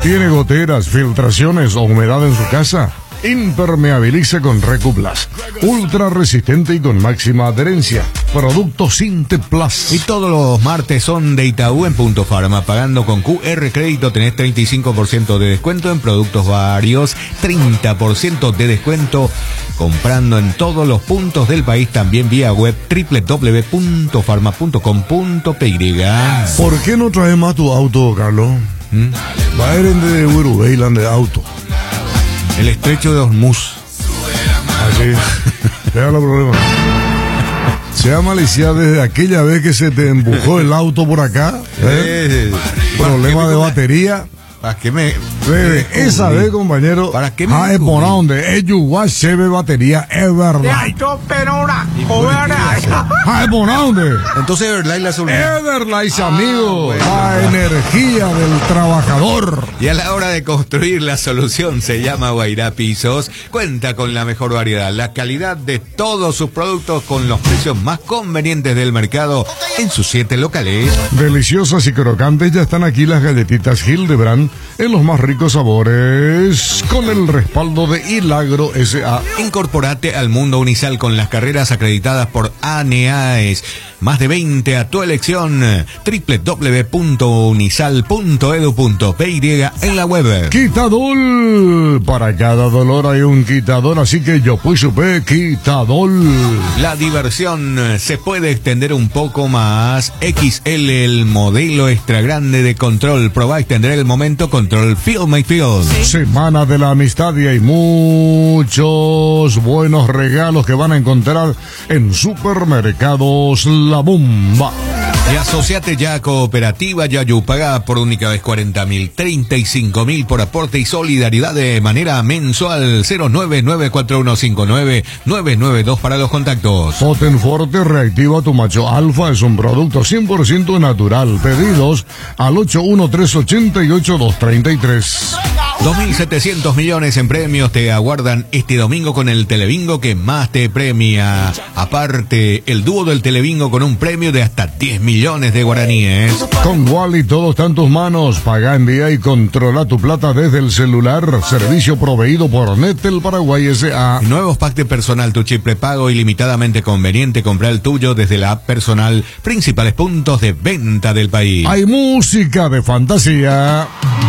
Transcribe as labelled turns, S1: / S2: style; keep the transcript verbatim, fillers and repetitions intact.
S1: ¿Tiene goteras, filtraciones o humedad en su casa? Impermeabilice con Recuplas. Ultra resistente y con máxima adherencia. Producto Sinte Plus.
S2: Y todos los martes son de Itaú en Punto Farma. Pagando con Q R Crédito tenés treinta y cinco por ciento de descuento en productos varios. treinta por ciento de descuento comprando en todos los puntos del país. También vía web doble u doble u doble u punto farma punto com punto p y.
S1: ¿Por qué no traes más tu auto, Carlos? ¿Mm? Va a ir en de Urubeilan de auto.
S2: El estrecho de Hormuz.
S1: Así. Vea el problema. Se ha maliciado desde aquella vez que se te empujó el auto por acá. ¿Eh? Problema de batería.
S2: ¿Para qué me...?
S1: Bebe, esa vez, compañero.
S2: ¿Para qué me...?
S1: Ah, es por donde ellos se ve batería Everlight. Ah, es por donde.
S2: Entonces Everlight la solución.
S1: Everlight, amigo. La energía del trabajador.
S2: Y a la hora de construir la solución se llama Guairá Pisos. Cuenta con la mejor variedad, la calidad de todos sus productos con los precios más convenientes del mercado en sus siete locales.
S1: Deliciosas y crocantes, ya están aquí las galletitas Hildebrand en los más ricos sabores con el respaldo de Ilagro S A.
S2: Incorporate al mundo Unisal con las carreras acreditadas por ANEAES. Más de veinte a tu elección. doble u doble u doble u punto unisal punto edu punto p y en la web.
S1: Quitadol. Para cada dolor hay un quitador, así que yo pues supe Quitadol.
S2: La diversión se puede extender un poco más. X L, el modelo extra grande de Control. Probá extender el momento Control Feel My Feel.
S1: Semana de la amistad y hay muchos buenos regalos que van a encontrar en Supermercados La Bomba.
S2: Y asociate ya a Cooperativa Yayu. Paga por única vez cuarenta mil, treinta y cinco mil por aporte y solidaridad de manera mensual. Cero nueve nueve cuatro uno cinco nueve nueve nueve dos para los contactos.
S1: Potenforte reactiva tu macho alfa. Es un producto cien por ciento natural. Pedidos al ocho uno tres ocho ocho dos tres tres.
S2: dos mil setecientos millones en premios te aguardan este domingo con el Telebingo que más te premia. Aparte, el dúo del Telebingo con un premio de hasta diez millones de guaraníes.
S1: Con Wally todo está en tus manos. Paga, envía y controla tu plata desde el celular. Servicio proveído por Netel Paraguay S A.
S2: Nuevos packs de personal, tu chip prepago ilimitadamente conveniente. Compra el tuyo desde la app personal. Principales puntos de venta del país.
S1: Hay música de fantasía.